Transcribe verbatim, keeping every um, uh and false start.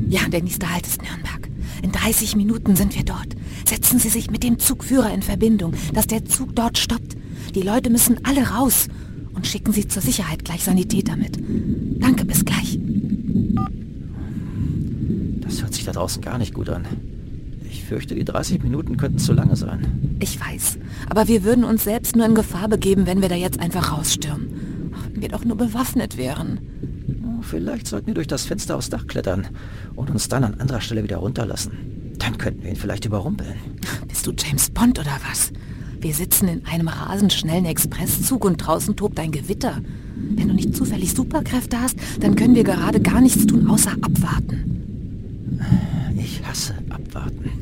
Ja, der nächste Halt ist Nürnberg. In dreißig Minuten sind wir dort. Setzen Sie sich mit dem Zugführer in Verbindung, dass der Zug dort stoppt. Die Leute müssen alle raus. Und schicken Sie zur Sicherheit gleich Sanitäter mit. Danke, bis gleich. Das hört sich da draußen gar nicht gut an. Ich fürchte, die dreißig Minuten könnten zu lange sein. Ich weiß, aber wir würden uns selbst nur in Gefahr begeben, wenn wir da jetzt einfach rausstürmen. Ach, wenn wir doch nur bewaffnet wären. Vielleicht sollten wir durch das Fenster aufs Dach klettern und uns dann an anderer Stelle wieder runterlassen. Dann könnten wir ihn vielleicht überrumpeln. Bist du James Bond oder was? Wir sitzen in einem rasend schnellen Expresszug und draußen tobt ein Gewitter. Wenn du nicht zufällig Superkräfte hast, dann können wir gerade gar nichts tun, außer abwarten. Ich hasse abwarten.